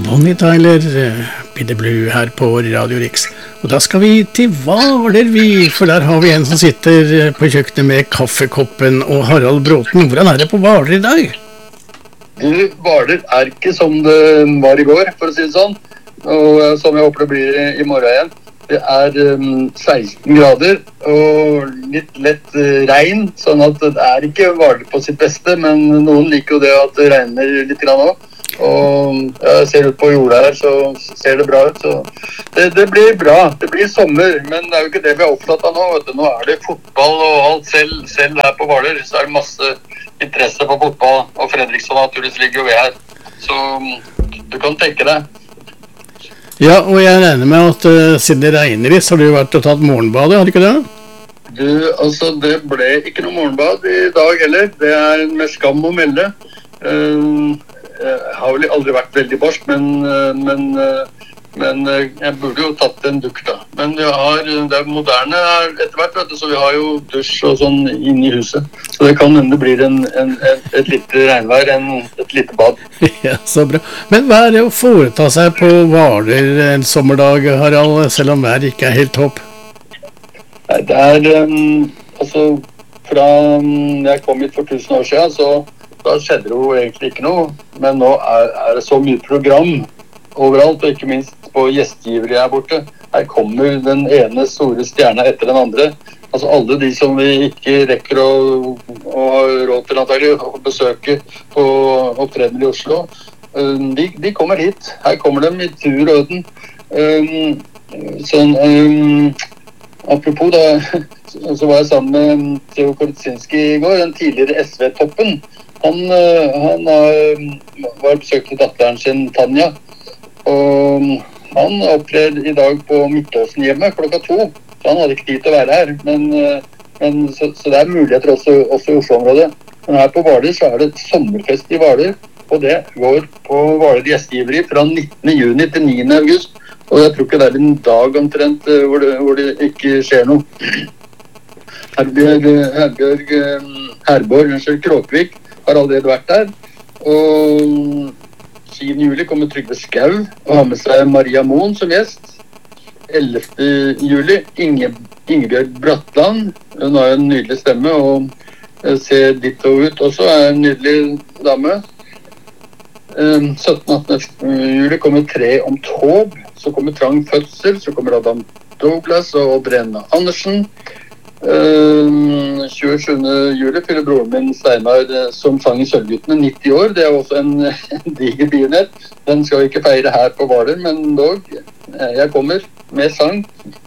Bonnie Tyler, Be The Blue her på Radio Riks. Og da skal vi til Hvaler vi, for der har vi en som sitter på kjøkkenet med kaffekoppen, og Harald Bråten. Hvordan det på Hvaler i dag? Du, Hvaler ikke som det var i går, for å si det sånn. Og som jeg håper det blir i morgen igjen. Det 16 grader og litt lett regn, sånn at det ikke Hvaler på sitt beste, men noen liker jo det at det regner litt grann også. Og jeg ser ut på jorda her, så ser det bra ut. Så det blir bra, det blir sommer, men det jo ikke det vi opptatt av nå. Vet du. Nå det fotball og alt, selv her på Hvaler, så det masse interesse på fotball, og Fredriksson naturligvis ligger jo ved her. Så du kan tenke deg. Ja, og jeg regner med at siden det regner litt, så har du vært og tatt morgenbadet, har du ikke det? Du, altså det ble ikke noe morgenbad i dag heller. Det med skam å melde. Jeg har vel aldri vært veldig barsk, men jeg burde jo tatt en dukk da. Men det moderne etter hvert, vet du, så vi har jo dusj og sånn inne i huset. Så det kan hende det blir et lite regnvær, et lite bad. Ja, så bra. Men hva det å foreta seg på Hvaler en sommerdag, Harald, selv om været ikke helt topp? Nei, det altså, fra jeg kom hit for 1000 år siden, så da skjedde det jo egentlig ikke noe. Men nå det så mye program overalt, og ikke minst på gjestgivere her borte. Her kommer den ene store stjerna etter den andre. Altså alle de som vi ikke rekker å ha råd til antagelig å besøke på opptredener i Oslo, de kommer hit. Her kommer de i tur og orden. Apropos da, så var jeg sammen med Theo Koritsinski i går, den tidligere SV-toppen. Han var besøkt til datteren sin, Tanja, og han opptrer i dag på Midtåsen hjemme klokka 2, så han hadde ikke tid til å være her, så det muligheter også i Oslo-området. Men her på Hvaler så det sommerfest i Hvaler, og det går på Hvaler gjestgiveri fra 19. juni til 9. august, og jeg tror ikke det en dag omtrent hvor det ikke skjer noe. Herborg Kråkvik har allerede vært der, og 10. juli kommer Trygve Skau og har med seg Maria Moen som gjest. 11. juli Ingebjørg Bratland, hun har en nydelig stemme og ser ditto ut også, en nydelig dame. 17. juli kommer Tre om Tåb, så kommer Trang Fødsel, så kommer Adam Douglas og Brenna Andersen. 27. juli fyller broren min Steinar som sang i Sølvguttene 90 år. Det også en diger begivenhet. Den skal vi ikke feire her på Hvaler, men dog, jeg kommer med sang.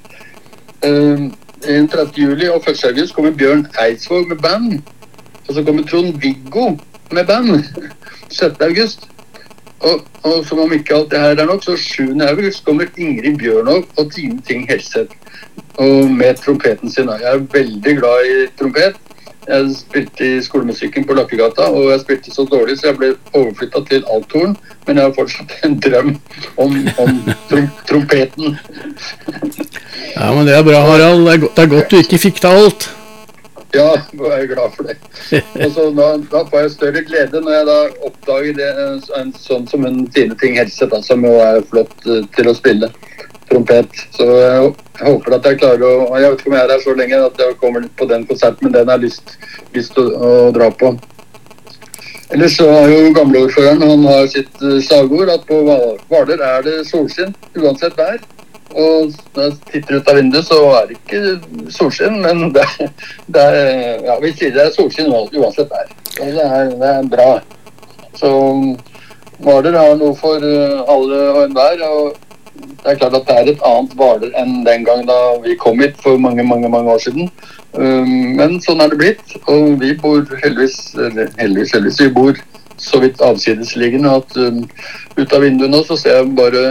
31. juli og 1. august kommer Bjørn Eidsvåg med band. Og så kommer Trond-Viggo med band 6. august. Og som om ikke alt det her nok, så 7. august kommer Ingrid Bjørnov og Tine Ting Helseth. Og med trompeten sin. Jeg veldig glad i trompet. Jeg spilte i skolemusikken på Lakkegata, og jeg spilte så dårlig, så jeg ble overflyttet til althorn, men jeg har fortsatt en drøm om trompeten. Ja, men det bra, Harald. Det godt du ikke fikk til alt. Ja, nå jeg glad for det. Og så da får jeg større glede når jeg da oppdager det, en sånn som en Tine Ting Helseth, som jo flott til å spille trompet. Så jeg håper at jeg klarer å, jeg vet ikke om jeg der så lenge at jeg kommer på den konserten, men den har lyst å dra på. Ellers så har jo gamleordføreren, han har sitt slagord at på Hvaler det solskinn, uansett vær. Og når jeg titter ut av vinduet, så det ikke solskinn, men ja, vi sier det solskinn uansett vær. Og det bra. Så Hvaler har noe for alle og enhver, og det klart at det et annet Hvaler enn den gang da vi kom hit for mange år siden. Men sånn det blitt, og vi bor heldigvis, vi bor så vidt avsidesliggende at ut av vinduet nå så ser jeg bare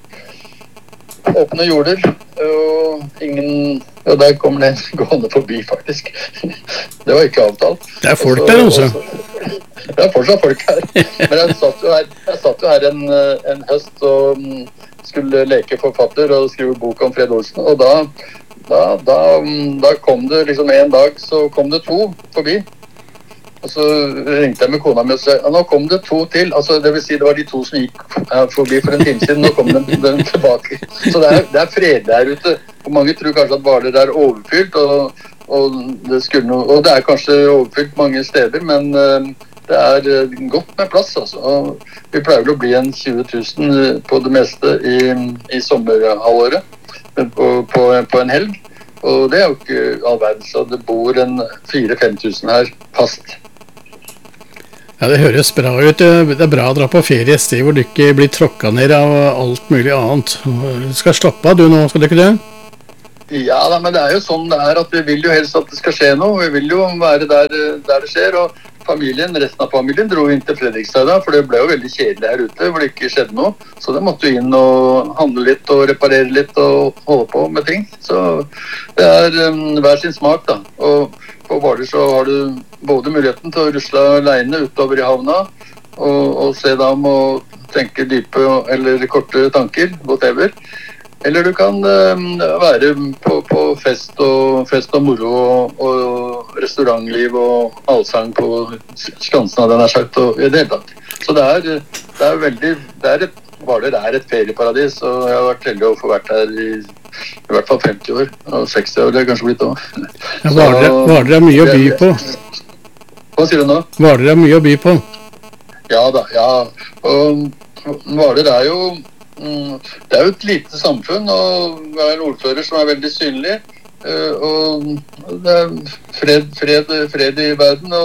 åpne jorder, og der kommer det gående forbi faktisk. Det var ikke avtalt. Det folk der også. Det fortsatt folk her. Men jeg satt jo her en høst og skulle leke forfatter og skrive bok om Fred Olsen, og da kom det liksom en dag, så kom det 2 forbi. Og så ringte jeg med kona mi og sa, nå kom det 2 til. Altså, det vil si, det var de 2 som gikk forbi for en time siden, nå kom den tilbake. Så det er fredelig her ute. Og mange tror kanskje at Hvaler er overfylt, og det er kanskje overfylt mange steder, men det er godt med plass, altså. Og vi pleier å bli en 20 000 på det meste i sommerhalvåret, på en helg. Og det er jo ikke all verden, så det bor en 4-5 000 her fast. Ja, det høres bra ut. Det er bra å dra på ferie et sted hvor du ikke blir tråkket ned av alt mulig annet. Du skal slappe av du nå, skal du ikke det? Ja, men det er jo sånn det er at vi vil jo helst at det skal skje noe. Vi vil jo være der det skjer, og resten av familien dro inn til Fredrikstad da, for det ble jo veldig kjedelig her ute, hvor det ikke skjedde noe. Så det måtte jo inn og handle litt og reparere litt og holde på med ting. Så det er hver sin smak da. Og på Hvaler så har du både muligheten til å rusle alene utover i havna, og se deg om og tenke dype eller korte tanker, whatever. Eller du kan være på fest og moro og restaurantliv og allsang på Skansen av den her sagt, og i det hele tatt. Så det er veldig, Hvaler er et ferieparadis, og jeg har vært heldig å få vært her i hvert fall 50 år, og 60 år det er kanskje blitt også. Ja, Hvaler er mye å by på. Hva sier du nå? Hvaler er mye å by på. Ja da, ja. Og Hvaler er jo det er jo et lite samfunn, og vi har en ordfører som er veldig synlig, og det er fred i verden,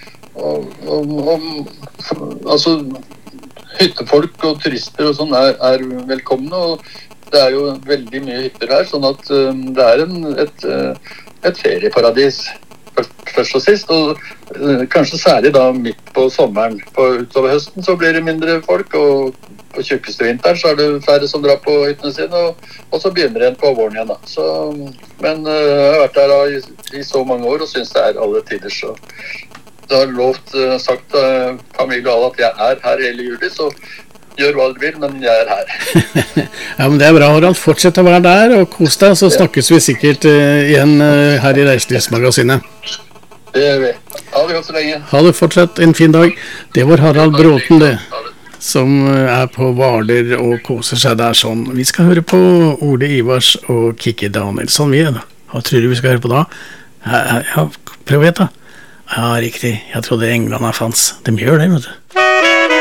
og altså hyttefolk og turister og sånn er velkomne, og det er jo veldig mye hytter her, sånn at det er et ferieparadis først og sist, og kanskje særlig da midt på sommeren. Utover høsten så blir det mindre folk, og på tjukkeste vinteren så er det færre som drar på hyttene sine, og så begynner det igjen på våren igjen da. Men jeg har vært der i så mange år og synes det er alle tider, så det har sagt familie og alle at jeg er her hele juli, så gjør hva du vil, men jeg er her. Ja, men det er bra, Harald. Fortsett å være der og kos deg, så snakkes vi sikkert igjen her i Reiselivsmagasinet. Det gjør vi. Ha det godt så lenge. Ha det fortsatt en fin dag. Det var Harald Bråten det, som er på Hvaler og koser seg der sånn. Vi skal høre på Ole Ivars og Kikki Danielsson, vi da. Hva tror du vi skal høre på da? Ja, prøv å gjette da. Ja, riktig. Jeg trodde englene fanns. De gjør det, vet du.